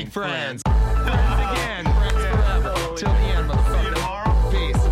Friends. Friends again. Friends forever. Till the end, motherfucker. Peace.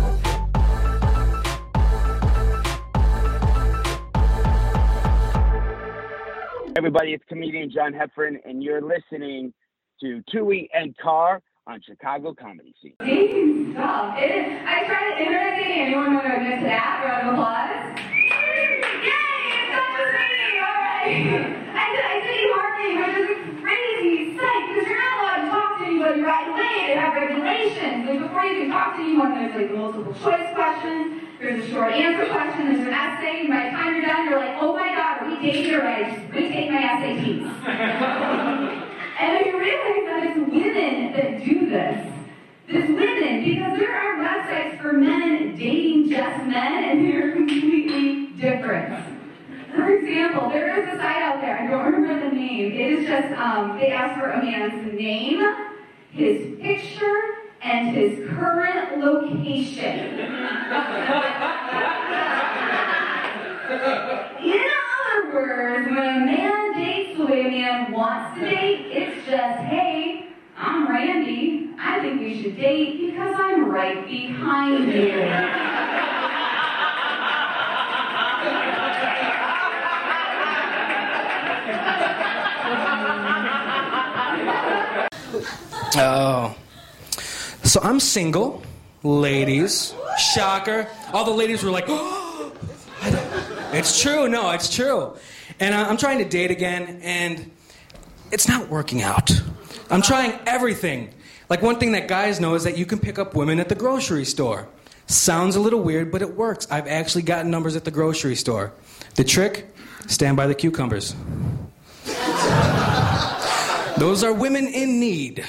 Everybody, it's comedian John Heffron, and you're listening to Tui and Carr on Chicago Comedy Scene. Dating stuff. I tried internet dating. Anyone want to admit to that? Round of applause. Yay! It's not just me. All right. I did marketing, which is a crazy site because you're not allowed to talk to anybody right away. They have regulations. Like before you can talk to anyone, there's like multiple choice questions. There's a short answer question. There's an essay. And by the time you're done, you're like, oh my God, we dated already. Just retake my SATs. And then you realize that it's women that do this. It's women, because there are websites for men dating just men, and they're completely different. For example, there is a site out there, I don't remember the name. It is just, they ask for a man's name, his picture, and his current location. In other words, when a man dates the way a man wants to date, it's just, hey, I'm Randy. I think we should date because I'm right behind you. Oh. So I'm single, ladies. Shocker. All the ladies were like, oh, it's true. No, it's true. And I'm trying to date again, and it's not working out. I'm trying everything. Like one thing that guys know is that you can pick up women at the grocery store. Sounds a little weird, but it works. I've actually gotten numbers at the grocery store. The trick, stand by the cucumbers. Those are women in need.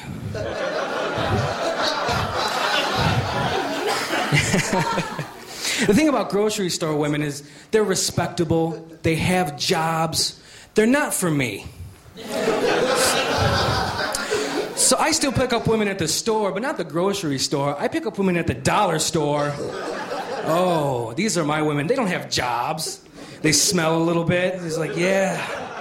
The thing about grocery store women is they're respectable, they have jobs, they're not for me. So I still pick up women at the store, but not the grocery store. I pick up women at the dollar store. Oh, these are my women. They don't have jobs. They smell a little bit. It's like, yeah.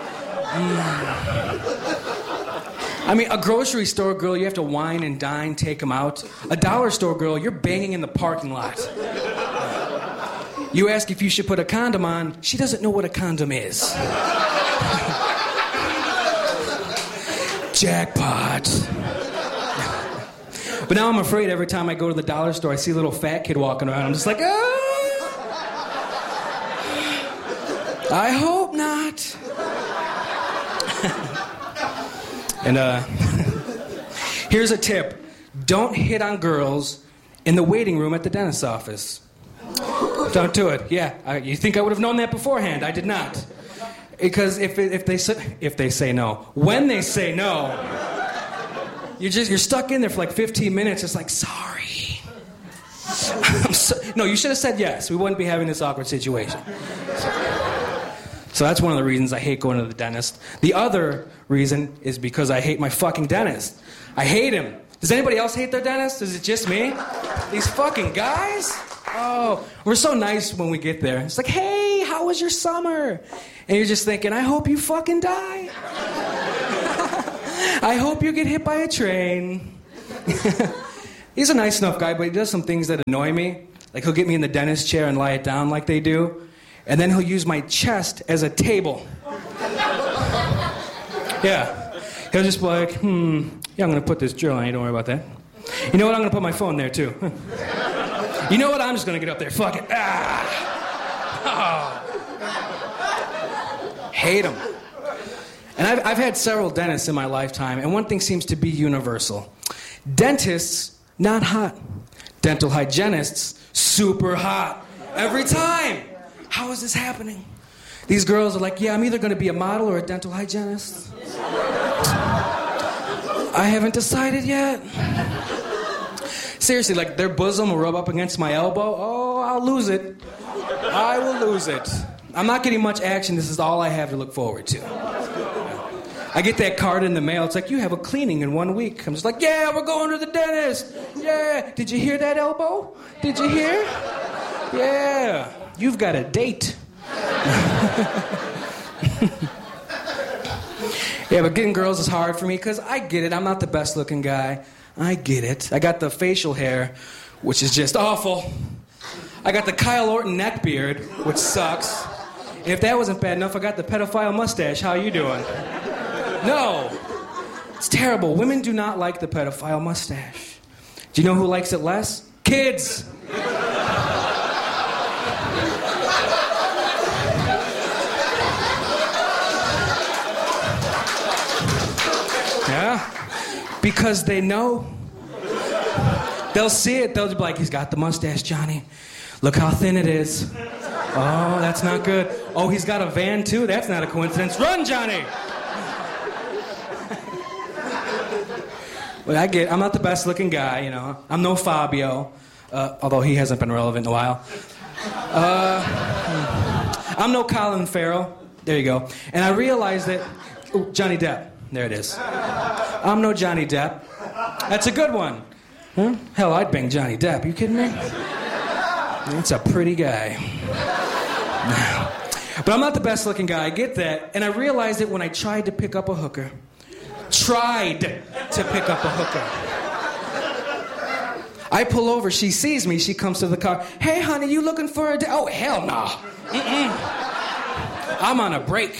I mean, a grocery store girl, you have to wine and dine, take them out. A dollar store girl, you're banging in the parking lot. You ask if you should put a condom on, she doesn't know what a condom is. Jackpot. But now I'm afraid every time I go to the dollar store, I see a little fat kid walking around. I'm just like, I hope not. And here's a tip. Don't hit on girls in the waiting room at the dentist's office. Don't do it. Yeah, you think I would have known that beforehand. I did not. Because if they say no, when they say no, you're stuck in there for like 15 minutes. It's like, sorry. No, you should have said yes. We wouldn't be having this awkward situation. So that's one of the reasons I hate going to the dentist. The other reason is because I hate my fucking dentist. I hate him. Does anybody else hate their dentist? Is it just me? These fucking guys? Oh, we're so nice when we get there. It's like, hey, how was your summer? And you're just thinking, I hope you fucking die. I hope you get hit by a train. He's a nice enough guy, but he does some things that annoy me. Like he'll get me in the dentist chair and lie it down like they do. And then he'll use my chest as a table. Yeah. He'll just be like, yeah, I'm going to put this drill on you. Don't worry about that. You know what? I'm going to put my phone there, too. You know what? I'm just going to get up there. Fuck it. Ah. Oh. Hate them. And I've had several dentists in my lifetime, and one thing seems to be universal. Dentists, not hot. Dental hygienists, super hot. Every time. How is this happening? These girls are like, yeah, I'm either going to be a model or a dental hygienist. I haven't decided yet. Seriously, like their bosom will rub up against my elbow. Oh, I'll lose it. I will lose it. I'm not getting much action. This is all I have to look forward to. I get that card in the mail. It's like, you have a cleaning in 1 week. I'm just like, yeah, we're going to the dentist. Yeah. Did you hear that, elbow? Did you hear? Yeah. You've got a date. Yeah, but getting girls is hard for me because I get it. I'm not the best looking guy. I get it. I got the facial hair, which is just awful. I got the Kyle Orton neck beard, which sucks. And if that wasn't bad enough, I got the pedophile mustache. How you doing? No. It's terrible. Women do not like the pedophile mustache. Do you know who likes it less? Kids. Yeah? Because they know. They'll see it. They'll be like, he's got the mustache, Johnny. Look how thin it is. Oh, that's not good. Oh, he's got a van, too? That's not a coincidence. Run, Johnny! Well, I'm not the best-looking guy, you know. I'm no Fabio, although he hasn't been relevant in a while. I'm no Colin Farrell. There you go. And I realized that... Ooh, Johnny Depp. There it is. I'm no Johnny Depp. That's a good one. Huh? Hell, I'd bang Johnny Depp. Are you kidding me? That's a pretty guy. But I'm not the best-looking guy. I get that. And I realized it when I tried to pick up a hooker. Tried to pick up a hooker. I pull over. She sees me. She comes to the car. Hey, honey, you looking for a... Oh, hell no. I'm on a break.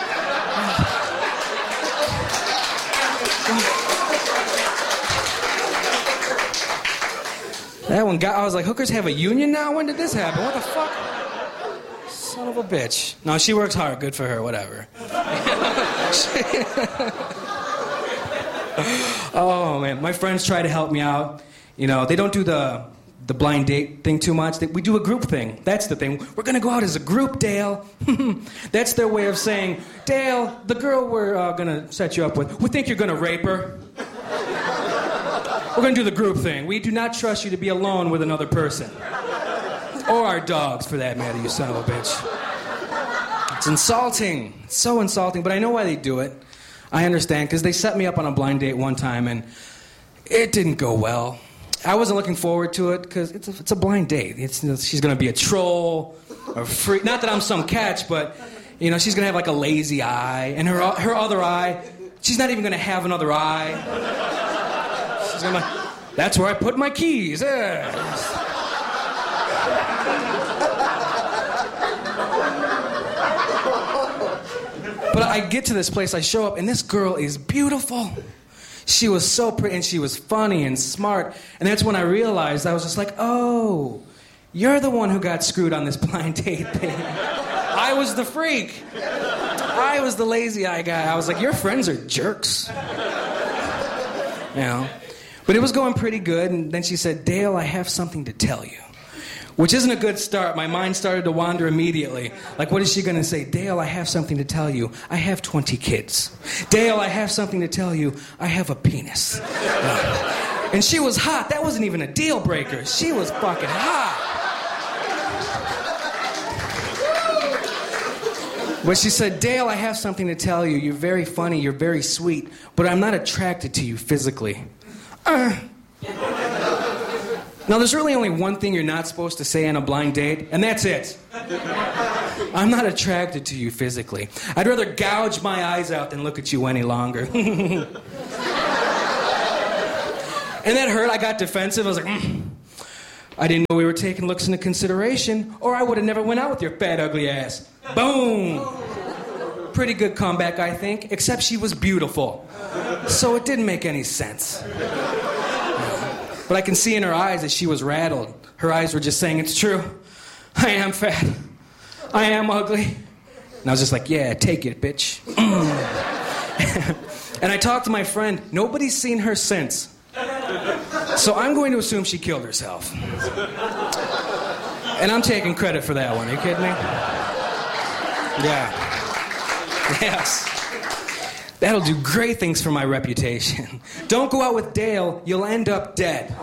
That one got... I was like, hookers have a union now? When did this happen? What the fuck? Son of a bitch. No, she works hard. Good for her. Whatever. Oh, man. My friends try to help me out. You know, they don't do the blind date thing too much. We do a group thing. That's the thing. We're going to go out as a group, Dale. That's their way of saying, Dale, the girl we're going to set you up with, we think you're going to rape her. We're going to do the group thing. We do not trust you to be alone with another person. Or our dogs, for that matter, you son of a bitch. It's insulting. It's so insulting, but I know why they do it. I understand, because they set me up on a blind date one time, and it didn't go well. I wasn't looking forward to it, because it's a blind date. She's going to be a troll, or freak. Not that I'm some catch, but, you know, she's going to have, like, a lazy eye, and her other eye, she's not even going to have another eye. She's going to... That's where I put my keys. Yeah. But I get to this place, I show up, and this girl is beautiful. She was so pretty, and she was funny and smart. And that's when I realized, I was just like, oh, you're the one who got screwed on this blind date thing. I was the freak. I was the lazy eye guy. I was like, your friends are jerks. You know? But it was going pretty good, and then she said, Dale, I have something to tell you. Which isn't a good start. My mind started to wander immediately. Like, what is she going to say? Dale, I have something to tell you. I have 20 kids. Dale, I have something to tell you. I have a penis. And she was hot. That wasn't even a deal breaker. She was fucking hot. But she said, Dale, I have something to tell you. You're very funny. You're very sweet. But I'm not attracted to you physically. Now, there's really only one thing you're not supposed to say on a blind date, and that's it. I'm not attracted to you physically. I'd rather gouge my eyes out than look at you any longer. And that hurt. I got defensive. I was like, I didn't know we were taking looks into consideration, or I would have never went out with your fat, ugly ass. Boom. Pretty good comeback, I think, except she was beautiful. So it didn't make any sense. But I can see in her eyes that she was rattled. Her eyes were just saying, it's true. I am fat. I am ugly. And I was just like, yeah, take it, bitch. And I talked to my friend. Nobody's seen her since. So I'm going to assume she killed herself. And I'm taking credit for that one. Are you kidding me? Yeah. Yes. That'll do great things for my reputation. Don't go out with Dale, you'll end up dead.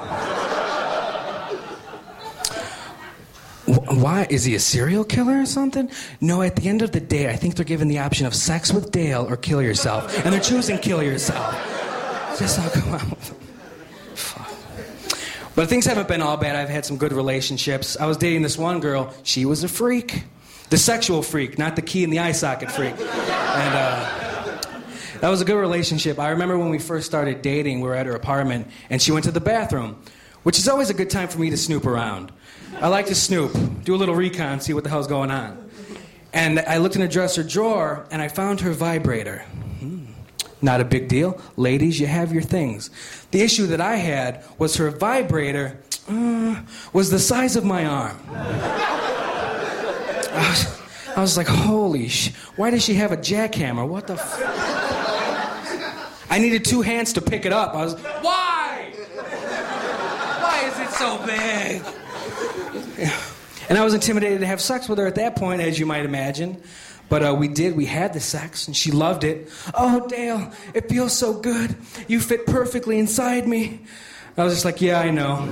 Why? Is he a serial killer or something? No, at the end of the day, I think they're given the option of sex with Dale or kill yourself. And they're choosing kill yourself. Just not go out with him. Fuck. But things haven't been all bad. I've had some good relationships. I was dating this one girl. She was a freak. The sexual freak, not the key in the eye socket freak. And, That was a good relationship. I remember when we first started dating, we were at her apartment, and she went to the bathroom, which is always a good time for me to snoop around. I like to snoop, do a little recon, see what the hell's going on. And I looked in the dresser drawer, and I found her vibrator. Not a big deal. Ladies, you have your things. The issue that I had was her vibrator was the size of my arm. I was like, holy why does she have a jackhammer? What the I needed 2 hands to pick it up. I was, why? Why is it so big? And I was intimidated to have sex with her at that point, as you might imagine. But we had the sex, and she loved it. Oh, Dale, it feels so good. You fit perfectly inside me. I was just like, yeah, I know.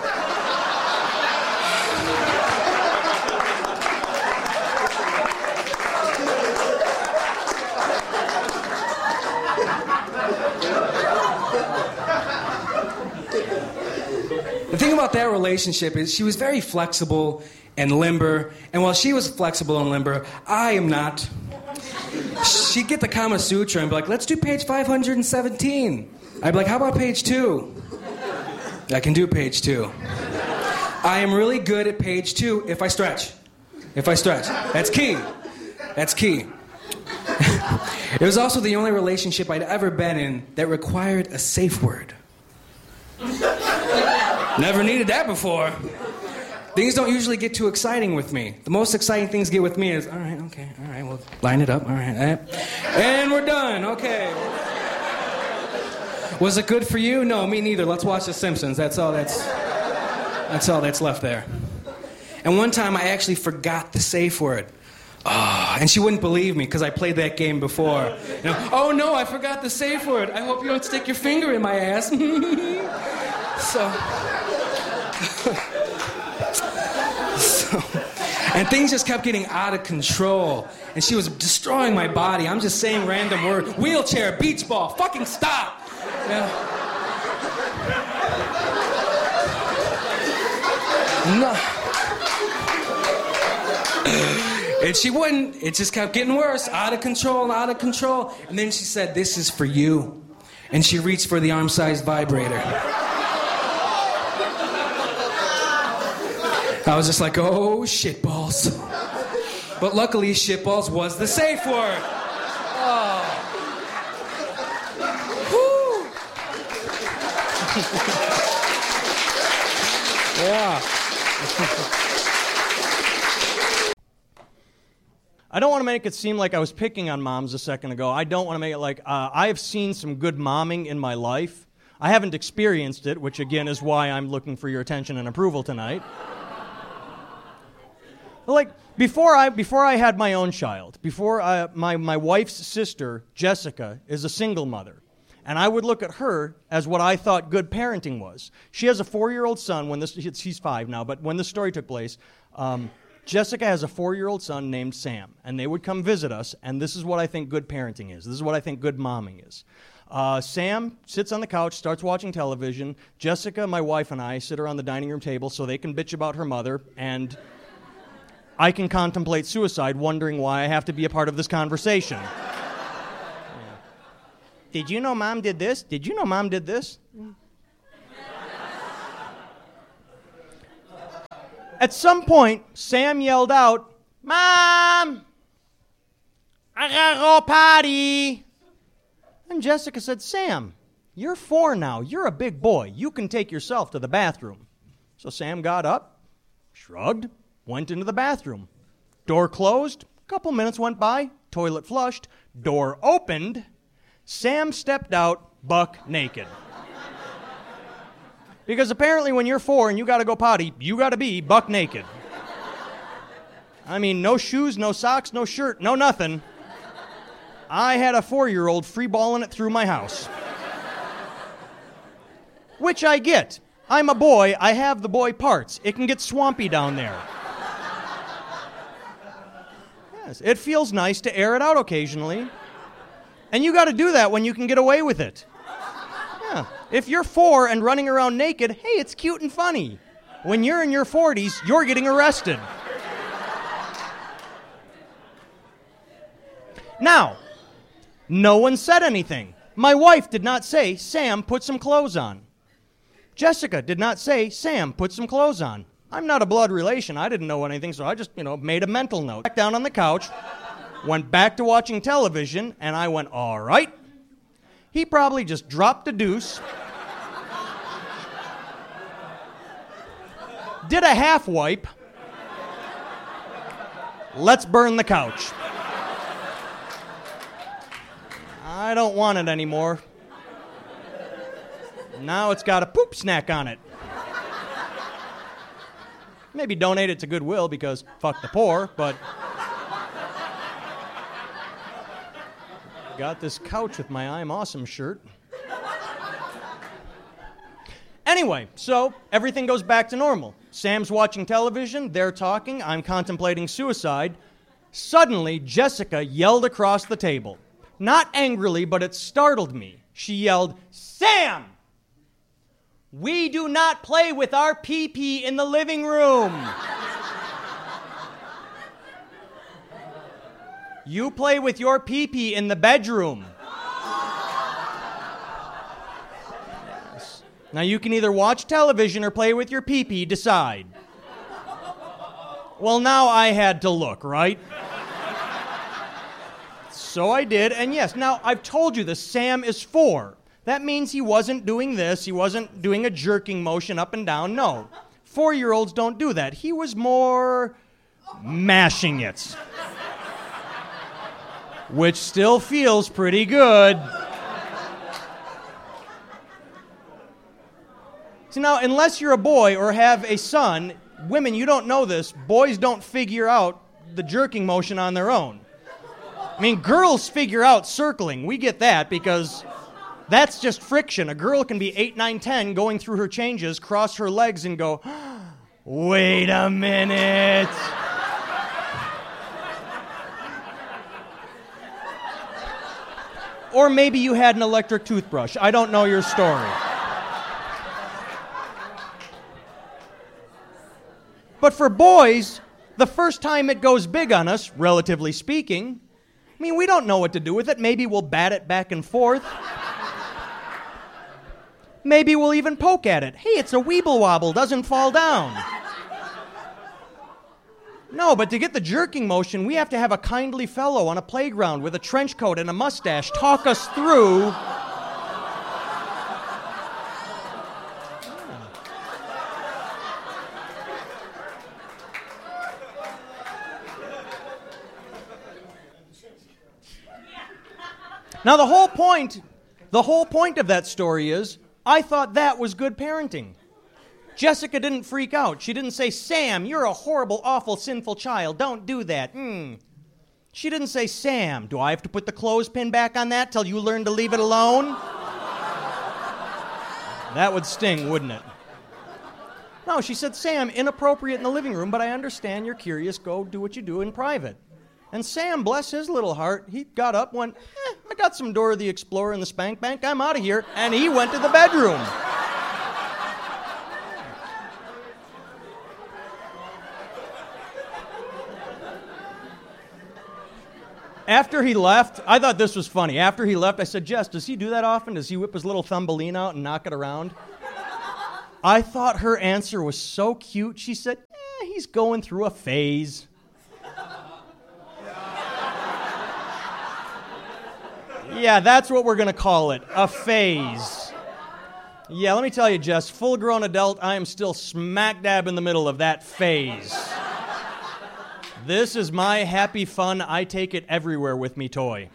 The thing about that relationship is she was very flexible and limber, and while she was flexible and limber, I am not. She'd get the Kama Sutra and be like, let's do page 517. I'd be like, how about page 2? I can do page 2. I am really good at page 2 if I stretch. That's key. It was also the only relationship I'd ever been in that required a safe word. Never needed that before. Things don't usually get too exciting with me. The most exciting things get with me is, all right, we'll line it up, all right. And we're done, okay. Was it good for you? No, me neither. Let's watch The Simpsons. That's all that's left there. And one time I actually forgot the safe word. Oh, and she wouldn't believe me because I played that game before. Oh no, I forgot the safe word. I hope you don't stick your finger in my ass. And things just kept getting out of control. And she was destroying my body. I'm just saying random words. Wheelchair, beach ball, fucking stop. No. And she wouldn't. It just kept getting worse. Out of control. And then she said, this is for you. And she reached for the arm-sized vibrator. I was just like, oh, shitballs. But luckily, shitballs was the safe word. Oh. Whew. Yeah. I don't want to make it seem like I was picking on moms a second ago. I don't want to make it like I have seen some good momming in my life. I haven't experienced it, which again is why I'm looking for your attention and approval tonight. Like, before I had my own child, my wife's sister, Jessica, is a single mother. And I would look at her as what I thought good parenting was. She has a 4-year-old son, he's 5 now, but when this story took place, Jessica has a 4-year-old son named Sam. And they would come visit us, and this is what I think good parenting is. This is what I think good momming is. Sam sits on the couch, starts watching television. Jessica, my wife, and I sit around the dining room table so they can bitch about her mother, and I can contemplate suicide, wondering why I have to be a part of this conversation. Yeah. Did you know Mom did this? Did you know Mom did this? At some point, Sam yelled out, Mom! I gotta go potty! And Jessica said, Sam, you're 4 now. You're a big boy. You can take yourself to the bathroom. So Sam got up, shrugged, went into the bathroom. Door closed. A couple minutes went by. Toilet flushed. Door opened. Sam stepped out, buck naked. Because apparently when you're 4 and you got to go potty, you got to be buck naked. I mean, no shoes, no socks, no shirt, no nothing. I had a 4-year-old free-balling it through my house. Which I get. I'm a boy. I have the boy parts. It can get swampy down there. Yes, it feels nice to air it out occasionally. And you got to do that when you can get away with it. Yeah. If you're 4 and running around naked, hey, it's cute and funny. When you're in your 40s, you're getting arrested. No one said anything. My wife did not say, Sam, put some clothes on. Jessica did not say, Sam, put some clothes on. I'm not a blood relation. I didn't know anything, so I just, made a mental note. Back down on the couch, went back to watching television, and I went, all right. He probably just dropped a deuce, did a half wipe. Let's burn the couch. I don't want it anymore. Now it's got a poop snack on it. Maybe donate it to Goodwill because fuck the poor, but got this couch with my I'm Awesome shirt. Anyway, so everything goes back to normal. Sam's watching television, they're talking, I'm contemplating suicide. Suddenly, Jessica yelled across the table. Not angrily, but it startled me. She yelled, Sam! We do not play with our pee-pee in the living room. You play with your pee-pee in the bedroom. Yes. Now you can either watch television or play with your pee-pee, decide. Well, now I had to look, right? So I did, and yes, now I've told you this, Sam is 4. That means he wasn't doing this, he wasn't doing a jerking motion up and down, no. 4-year-olds don't do that. He was more mashing it. Which still feels pretty good. So now, unless you're a boy or have a son, women, you don't know this, boys don't figure out the jerking motion on their own. I mean, girls figure out circling. We get that because that's just friction. A girl can be 8, 9, 10 going through her changes, cross her legs and go, wait a minute. Or maybe you had an electric toothbrush. I don't know your story. But for boys, the first time it goes big on us, relatively speaking, I mean, we don't know what to do with it. Maybe we'll bat it back and forth. Maybe we'll even poke at it. Hey, it's a weeble wobble, doesn't fall down. No, but to get the jerking motion, we have to have a kindly fellow on a playground with a trench coat and a mustache talk us through. Now, the whole point of that story is, I thought that was good parenting. Jessica didn't freak out. She didn't say, Sam, you're a horrible, awful, sinful child. Don't do that. She didn't say, Sam, do I have to put the clothespin back on that till you learn to leave it alone? That would sting, wouldn't it? No, she said, Sam, inappropriate in the living room, but I understand you're curious. Go do what you do in private. And Sam, bless his little heart, he got up, went, I got some Dora the Explorer in the spank bank. I'm out of here. And he went to the bedroom. After he left, I thought this was funny. After he left, I said, Jess, does he do that often? Does he whip his little thumbelina out and knock it around? I thought her answer was so cute. She said, he's going through a phase. Yeah, that's what we're going to call it, a phase. Yeah, let me tell you, Jess, full-grown adult, I am still smack dab in the middle of that phase. This is my happy, fun, I take it everywhere with me toy.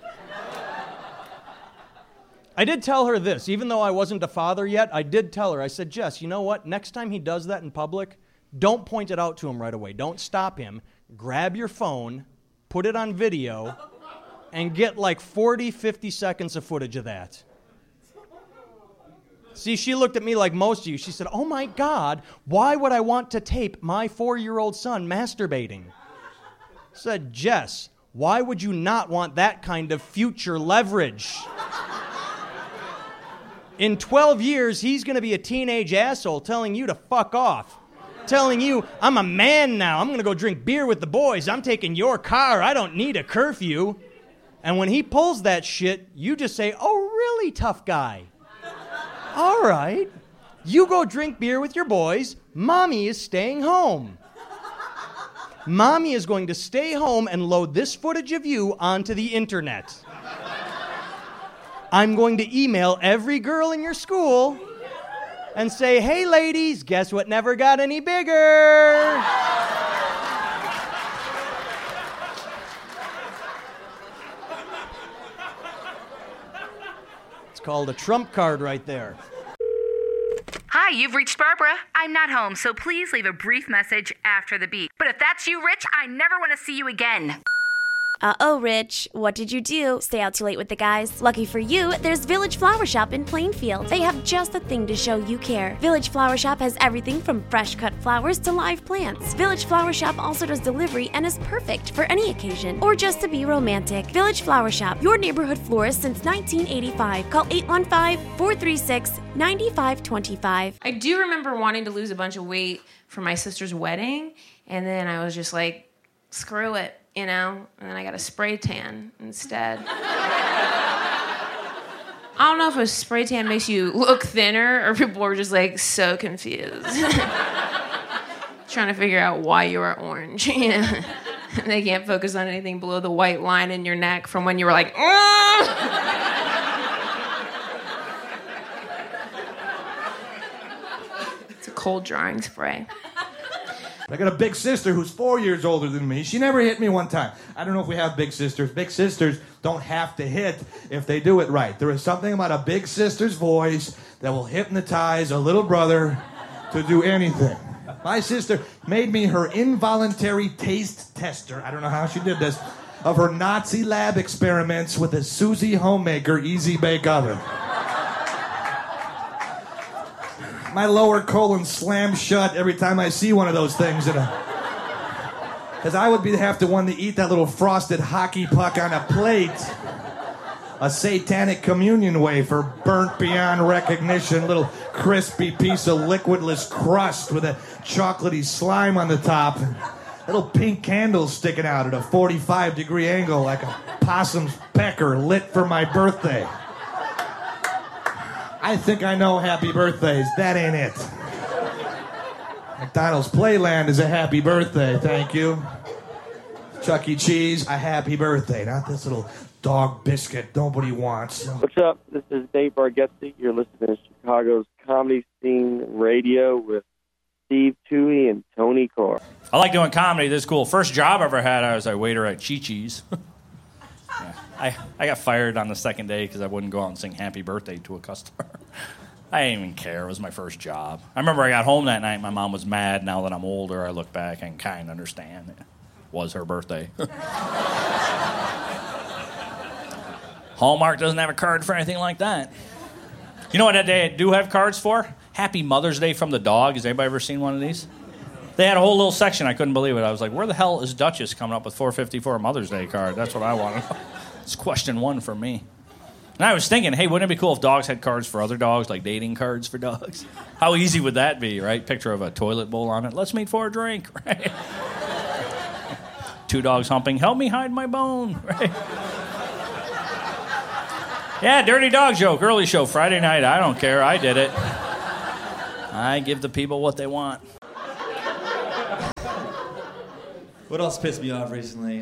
I did tell her this, even though I wasn't a father yet, I did tell her, I said, Jess, you know what? Next time he does that in public, don't point it out to him right away. Don't stop him. Grab your phone, put it on video, and get like 40, 50 seconds of footage of that. See, she looked at me like most of you. She said, oh my God, why would I want to tape my 4-year-old son masturbating? I said, Jess, why would you not want that kind of future leverage? In 12 years, he's going to be a teenage asshole telling you to fuck off. Telling you, I'm a man now. I'm going to go drink beer with the boys. I'm taking your car. I don't need a curfew. And when he pulls that shit, you just say, oh, really, tough guy? All right. You go drink beer with your boys. Mommy is staying home. Mommy is going to stay home and load this footage of you onto the internet. I'm going to email every girl in your school and say, hey, ladies, guess what never got any bigger? It's called a trump card right there. Hi, you've reached Barbara. I'm not home, so please leave a brief message after the beep. But if that's you, Rich, I never want to see you again. Uh-oh, Rich. What did you do? Stay out too late with the guys? Lucky for you, there's Village Flower Shop in Plainfield. They have just the thing to show you care. Village Flower Shop has everything from fresh-cut flowers to live plants. Village Flower Shop also does delivery and is perfect for any occasion or just to be romantic. Village Flower Shop, your neighborhood florist since 1985. Call 815-436-9525. I do remember wanting to lose a bunch of weight for my sister's wedding, and then I was just like, screw it. You know, and then I got a spray tan instead. I don't know if a spray tan makes you look thinner or people were just like so confused. Trying to figure out why you are orange. You know? They can't focus on anything below the white line in your neck from when you were like, It's a cold drying spray. I got a big sister who's 4 years older than me. She never hit me one time. I don't know if we have big sisters. Big sisters don't have to hit if they do it right. There is something about a big sister's voice that will hypnotize a little brother to do anything. My sister made me her involuntary taste tester. I don't know how she did this. Of her Nazi lab experiments with a Susie Homemaker Easy Bake Oven. My lower colon slams shut every time I see one of those things. Because I would have to one to eat that little frosted hockey puck on a plate. A satanic communion wafer burnt beyond recognition. Little crispy piece of liquidless crust with a chocolatey slime on the top. Little pink candles sticking out at a 45-degree angle like a possum's pecker lit for my birthday. I think I know happy birthdays. That ain't it. McDonald's Playland is a happy birthday, thank you. Chuck E. Cheese, a happy birthday. Not this little dog biscuit nobody wants. What's up? This is Dave Bargatze. You're listening to Chicago's Comedy Scene Radio with Steve Toohey and Tony Carr. I like doing comedy. This is cool. First job I ever had, I was a waiter at Chi-Chi's. Yeah. I got fired on the second day because I wouldn't go out and sing happy birthday to a customer. I didn't even care. It was my first job. I remember I got home that night. My mom was mad. Now that I'm older, I look back and kind of understand. It was her birthday. Hallmark doesn't have a card for anything like that. You know what they do have cards for? Happy Mother's Day from the dog. Has anybody ever seen one of these? They had a whole little section. I couldn't believe it. I was like, where the hell is Duchess coming up with $4.54 Mother's Day card? That's what I want to know. It's question one for me. And I was thinking, hey, wouldn't it be cool if dogs had cards for other dogs, like dating cards for dogs? How easy would that be, right? Picture of a toilet bowl on it. Let's meet for a drink, right? Two dogs humping. Help me hide my bone, right? Yeah, dirty dog joke. Early show, Friday night. I don't care. I did it. I give the people what they want. What else pissed me off recently?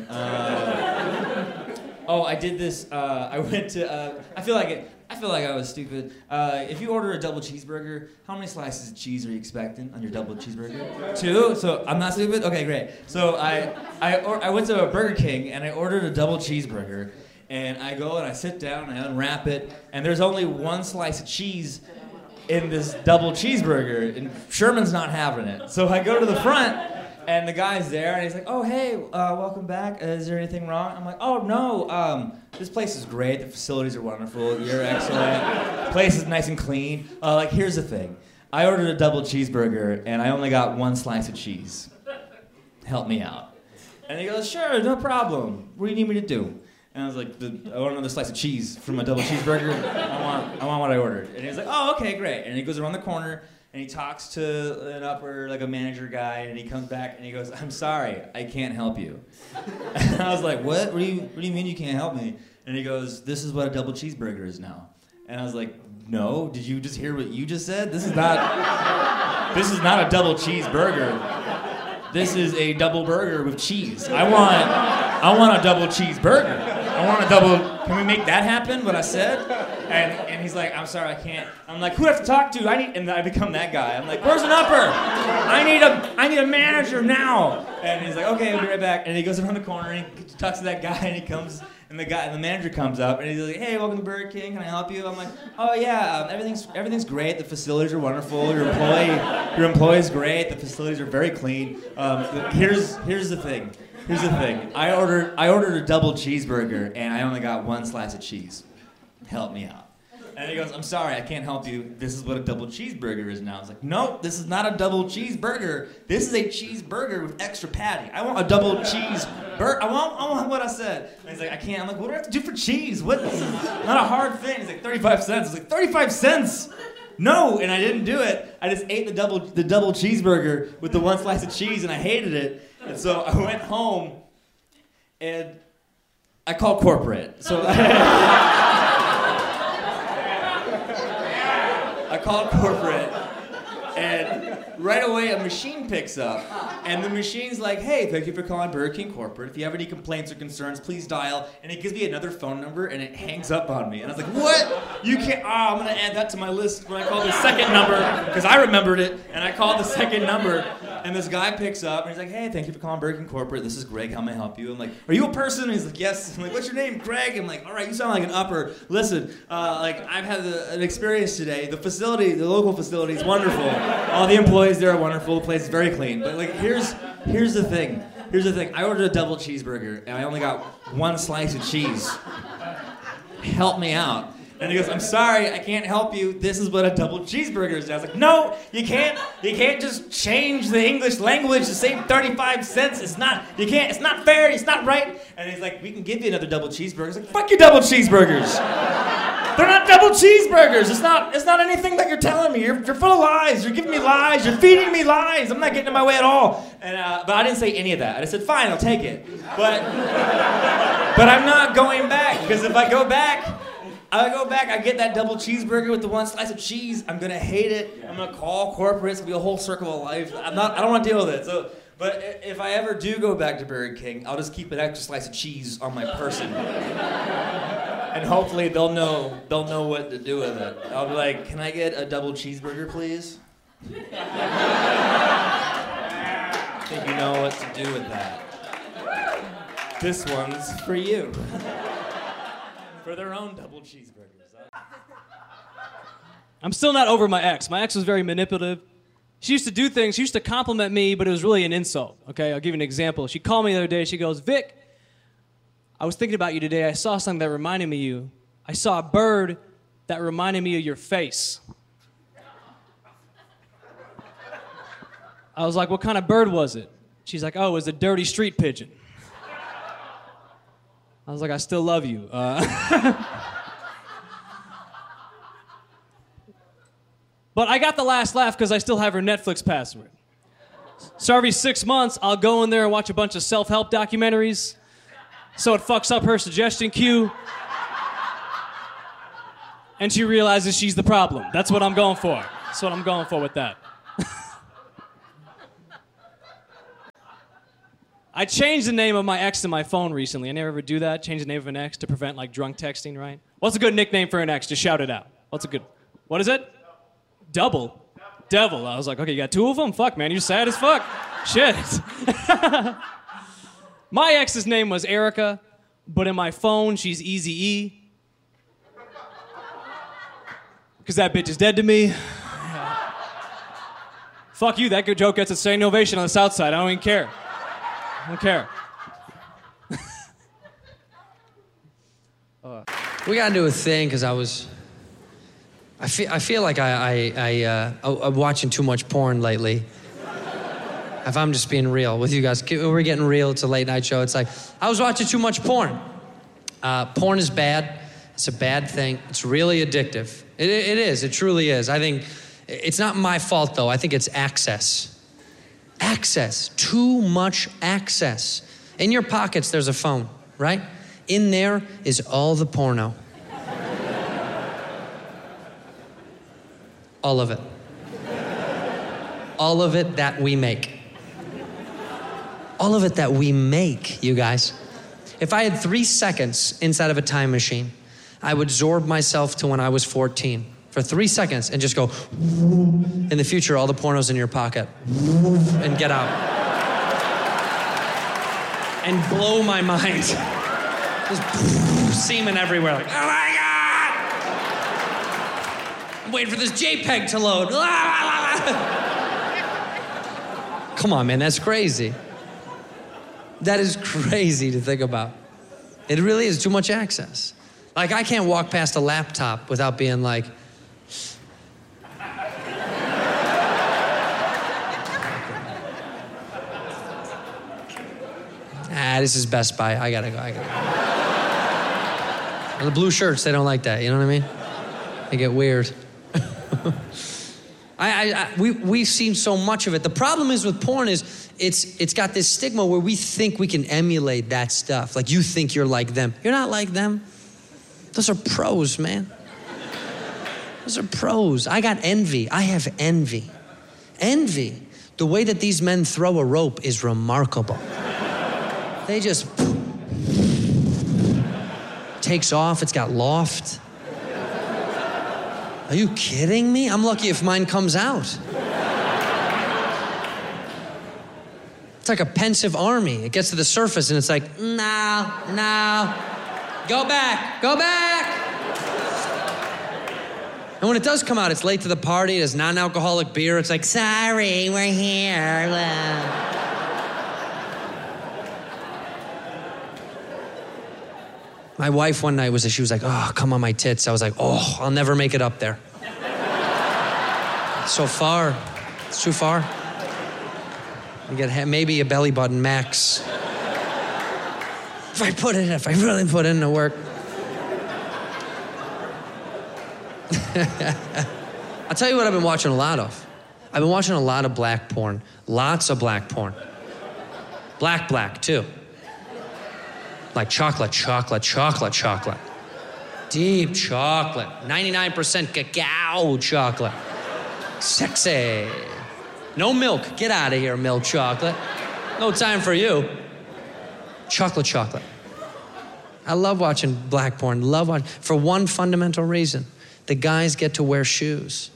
I did this. I went to. I feel like I was stupid. If you order a double cheeseburger, how many slices of cheese are you expecting on your double cheeseburger? 2. So I'm not stupid. Okay, great. So I went to a Burger King and I ordered a double cheeseburger, and I go and I sit down and I unwrap it, and there's only one slice of cheese in this double cheeseburger, and Sherman's not having it. So I go to the front. And the guy's there, and he's like, oh, hey, welcome back. Is there anything wrong? I'm like, oh, no, this place is great. The facilities are wonderful. You're excellent. The place is nice and clean. Here's the thing. I ordered a double cheeseburger, and I only got one slice of cheese. Help me out. And he goes, sure, no problem. What do you need me to do? And I was like, I want another slice of cheese from my double cheeseburger. I want what I ordered. And he was like, oh, okay, great. And he goes around the corner, and he talks to a manager guy, and he comes back and he goes, I'm sorry, I can't help you. And I was like, what? What do you mean you can't help me? And he goes, this is what a double cheeseburger is now. And I was like, no, did you just hear what you just said? This is not a double cheeseburger. This is a double burger with cheese. I want a double cheeseburger. Can we make that happen, what I said? And he's like, I'm sorry, I can't. I'm like, who do I have to talk to? And I become that guy. I'm like, where's an upper? I need a manager now. And he's like, okay, I'll be right back. And he goes around the corner and he talks to that guy and he comes, and the manager comes up and he's like, hey, welcome to Burger King, can I help you? I'm like, oh yeah, everything's great. The facilities are wonderful. Your employee's great. The facilities are very clean. Here's the thing. I ordered a double cheeseburger and I only got one slice of cheese. Help me out. And he goes, I'm sorry, I can't help you. This is what a double cheeseburger is now. I was like, nope, this is not a double cheeseburger. This is a cheeseburger with extra patty. I want a double cheeseburger. I want what I said. And he's like, I can't. I'm like, what do I have to do for cheese? What? This is not a hard thing. He's like, 35 cents. I was like, 35 cents? No, and I didn't do it. I just ate the double cheeseburger with the one slice of cheese, and I hated it. And so I went home, and I called corporate. So I called corporate, and right away a machine picks up, and the machine's like, hey, thank you for calling Burger King corporate. If you have any complaints or concerns, please dial. And it gives me another phone number, and it hangs up on me. And I was like, what? You can't, I'm going to add that to my list when I call the second number, because I remembered it, and I called the second number, and this guy picks up, and he's like, hey, thank you for calling Burger King corporate. This is Greg. How may I help you? I'm like, are you a person? And he's like, yes. I'm like, what's your name? Greg. I'm like, all right, you sound like an upper. Listen, I've had an experience today. The local facility is wonderful. All the employees there are wonderful. The place is very clean. But here's the thing. I ordered a double cheeseburger, and I only got one slice of cheese. Help me out. And he goes, I'm sorry, I can't help you. This is what a double cheeseburger is. And I was like, no, you can't just change the English language to save 35 cents. It's not fair, it's not right. And he's like, we can give you another double cheeseburger. I was like, fuck your double cheeseburgers. They're not double cheeseburgers. It's not anything that you're telling me. You're full of lies. You're giving me lies. You're feeding me lies. I'm not getting in my way at all. And but I didn't say any of that. I just said, fine, I'll take it. But I'm not going back, because if I go back, I get that double cheeseburger with the one slice of cheese. I'm gonna hate it. I'm gonna call corporate. It's gonna be a whole circle of life. I don't want to deal with it. So, but if I ever do go back to Burger King, I'll just keep an extra slice of cheese on my person, and hopefully they'll know what to do with it. I'll be like, can I get a double cheeseburger, please? I think you know what to do with that. This one's for you. For their own double cheeseburgers. I'm still not over my ex. My ex was very manipulative. She used to do things. She used to compliment me, but it was really an insult. Okay, I'll give you an example. She called me the other day. She goes, Vic, I was thinking about you today. I saw something that reminded me of you. I saw a bird that reminded me of your face. I was like, what kind of bird was it? She's like, oh, it was a dirty street pigeon. I was like, I still love you. But I got the last laugh because I still have her Netflix password. So every 6 months, I'll go in there and watch a bunch of self-help documentaries. So it fucks up her suggestion queue. And she realizes she's the problem. That's what I'm going for. That's what I'm going for with that. I changed the name of my ex in my phone recently. I never ever do that. Change the name of an ex to prevent drunk texting, right? What's a good nickname for an ex? Just shout it out. What is it? Double. Devil. I was like, okay, you got 2 of them? Fuck, man, you're sad as fuck. Shit. My ex's name was Erica, but in my phone, she's Eazy-E. Because that bitch is dead to me. Fuck you, that good joke gets a standing ovation on the South Side. I don't even care. I don't care. We gotta do a thing because I feel like I'm watching too much porn lately. If I'm just being real with you guys, we're getting real. It's a late night show. It's like I was watching too much porn. Porn is bad. It's a bad thing. It's really addictive. It is. It truly is. I think it's not my fault though. I think it's access. Access. Too much access. In your pockets, there's a phone, right? In there is all the porno. All of it. All of it that we make. All of it that we make, you guys. If I had 3 seconds inside of a time machine, I would zorb myself to when I was 14 for 3 seconds and just go, in the future, all the porno's in your pocket, and get out. And blow my mind. Just semen everywhere, like, oh my God! I'm waiting for this JPEG to load. Come on, man, that's crazy. That is crazy to think about. It really is too much access. Like, I can't walk past a laptop without being like, this is Best Buy. I gotta go. The blue shirts, they don't like that. You know what I mean? They get weird. We've seen so much of it. The problem is with porn is it's got this stigma where we think we can emulate that stuff. Like, you think you're like them. You're not like them. Those are pros, man. Those are pros. I got envy. I have envy. Envy. The way that these men throw a rope is remarkable. They just takes off. It's got loft. Are you kidding me? I'm lucky if mine comes out. It's like a pensive army. It gets to the surface and it's like, no. Go back. And when it does come out, it's late to the party. It has non-alcoholic beer. It's like, sorry, we're here. My wife one night she was like, oh, come on my tits. I was like, oh, I'll never make it up there. So far. It's too far. You get maybe a belly button max. If I really put in the work. I'll tell you what I've been watching a lot of. I've been watching a lot of black porn. Lots of black porn. Black, too. Like chocolate. Deep chocolate. 99% cacao chocolate. Sexy. No milk. Get out of here, milk chocolate. No time for you. Chocolate. I love watching black porn. For one fundamental reason. The guys get to wear shoes.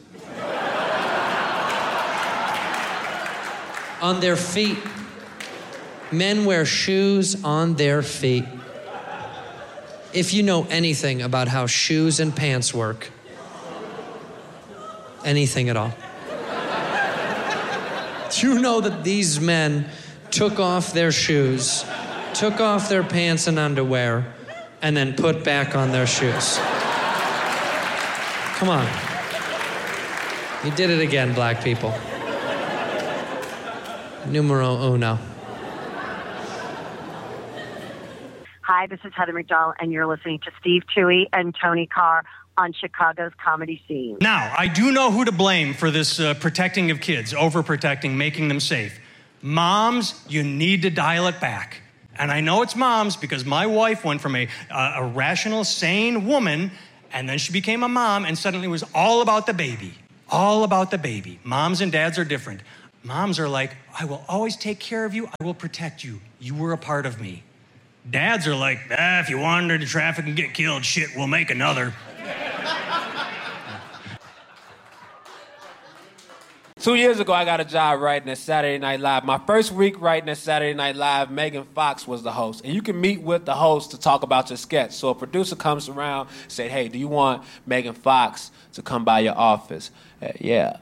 On their feet. Men wear shoes on their feet. If you know anything about how shoes and pants work, anything at all, you know that these men took off their shoes, took off their pants and underwear, and then put back on their shoes. Come on. You did it again, black people. Numero uno. Hi, this is Heather McDowell, and you're listening to Steve Toohey and Tony Carr on Chicago's Comedy Scene. Now, I do know who to blame for this protecting of kids, overprotecting, making them safe. Moms, you need to dial it back. And I know it's moms because my wife went from a rational, sane woman, and then she became a mom, and suddenly it was all about the baby. All about the baby. Moms and dads are different. Moms are like, I will always take care of you. I will protect you. You were a part of me. Dads are like, if you wander into traffic and get killed, shit, we'll make another. 2 years ago, I got a job writing at Saturday Night Live. My first week writing at Saturday Night Live, Megan Fox was the host. And you can meet with the host to talk about your sketch. So a producer comes around and said, hey, do you want Megan Fox to come by your office? Yeah.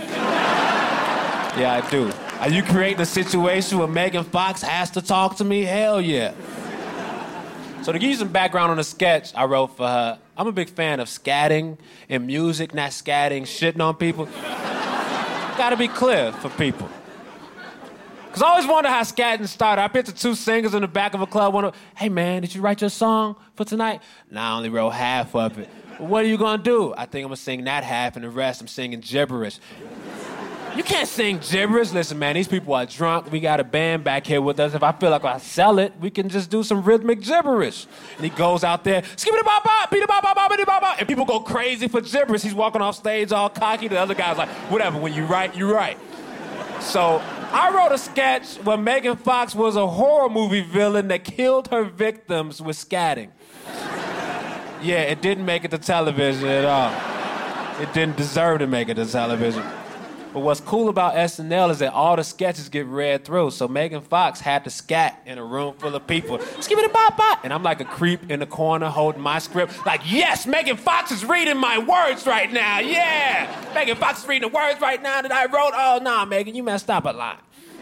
Yeah, I do. Are you creating a situation where Megan Fox has to talk to me? Hell yeah. So to give you some background on the sketch I wrote for her, I'm a big fan of scatting and music, not scatting, shitting on people. Gotta be clear for people. Because I always wonder how scatting started. I picture two singers in the back of a club. Hey man, did you write your song for tonight? Nah, I only wrote half of it. Well, what are you gonna do? I think I'm gonna sing that half and the rest I'm singing gibberish. You can't sing gibberish. Listen, man, these people are drunk. We got a band back here with us. If I feel like I sell it, we can just do some rhythmic gibberish. And he goes out there, skip-a-da-ba-ba, beat-a-ba-ba-ba, beat-a-ba-ba, and people go crazy for gibberish. He's walking off stage all cocky. The other guy's like, whatever, when you right, you right. So I wrote a sketch where Megan Fox was a horror movie villain that killed her victims with scatting. Yeah, it didn't make it to television at all. It didn't deserve to make it to television. But what's cool about SNL is that all the sketches get read through. So Megan Fox had to scat in a room full of people. Skip-a-da-ba-ba. And I'm like a creep in the corner holding my script. Like, yes, Megan Fox is reading my words right now. Yeah. Megan Fox is reading the words right now that I wrote. Oh, nah, Megan, you messed up a lot.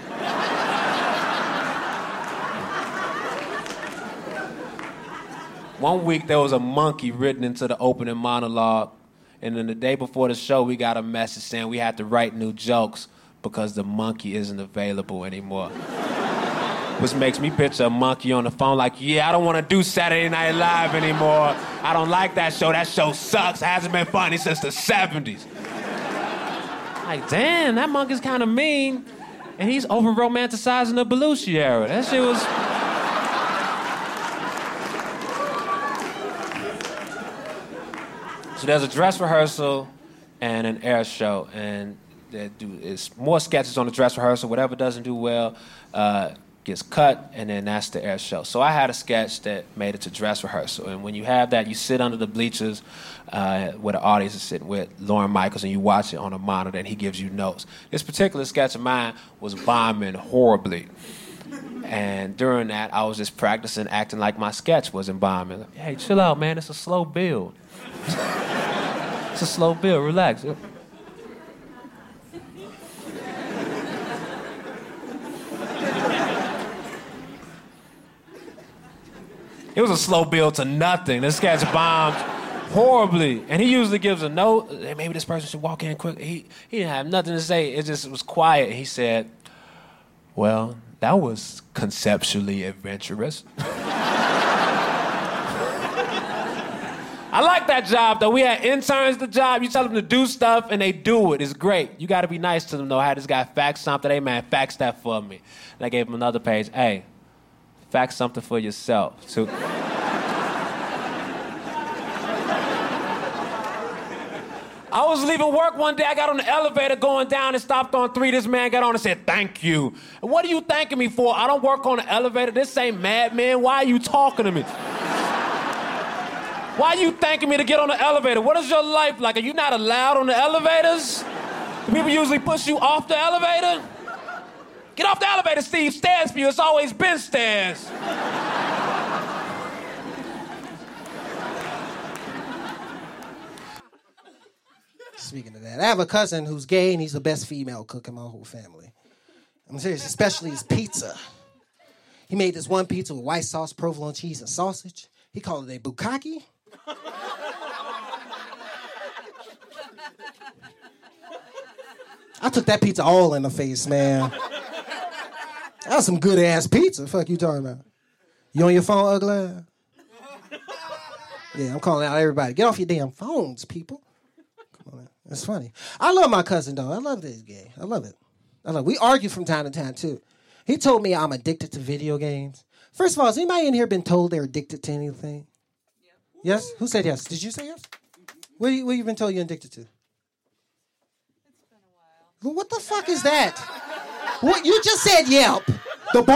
One week, there was a monkey written into the opening monologue. And then the day before the show, we got a message saying we had to write new jokes because the monkey isn't available anymore. Which makes me picture a monkey on the phone like, yeah, I don't want to do Saturday Night Live anymore. I don't like that show. That show sucks. Hasn't been funny since the 70s. Like, damn, that monkey's kind of mean. And he's over-romanticizing the Belushi era. That shit was... So there's a dress rehearsal and an air show, and it's more sketches on the dress rehearsal. Whatever doesn't do well gets cut, and then that's the air show. So I had a sketch that made it to dress rehearsal, and when you have that, you sit under the bleachers where the audience is sitting with Lorne Michaels, and you watch it on a monitor, and he gives you notes. This particular sketch of mine was bombing horribly. And during that, I was just practicing acting like my sketch wasn't bombing. Like, hey, chill out, man. It's a slow build. It's a slow build. Relax. It was a slow build to nothing. This sketch bombed horribly. And he usually gives a note. Hey, maybe this person should walk in quick. He didn't have nothing to say. It was quiet. He said, well, that was conceptually adventurous. I like that job, though. We had interns the job. You tell them to do stuff, and they do it. It's great. You got to be nice to them, though. I had this guy fax something. Hey, man, fax that for me. And I gave him another page. Hey, fax something for yourself. So... I was leaving work one day. I got on the elevator going down and stopped on 3. This man got on and said, thank you. And what are you thanking me for? I don't work on the elevator. This ain't Mad Men. Why are you talking to me? Why are you thanking me to get on the elevator? What is your life like? Are you not allowed on the elevators? Do people usually push you off the elevator? Get off the elevator, Steve. Stairs for you. It's always been stairs. Speaking of that, I have a cousin who's gay and he's the best female cook in my whole family. I'm serious, especially his pizza. He made this one pizza with white sauce, provolone cheese, and sausage. He called it a bukkake. I took that pizza all in the face, man. That was some good-ass pizza. Fuck you talking about? You on your phone, ugly? Yeah, I'm calling out everybody. Get off your damn phones, people. Come on, man. That's funny. I love my cousin, though. I love that he's gay. I love it. We argue from time to time, too. He told me I'm addicted to video games. First of all, has anybody in here been told they're addicted to anything? Yep. Yes? Who said yes? Did you say yes? What have you been told you're addicted to? It's been a while. Well, what the fuck is that? What? You just said yep. The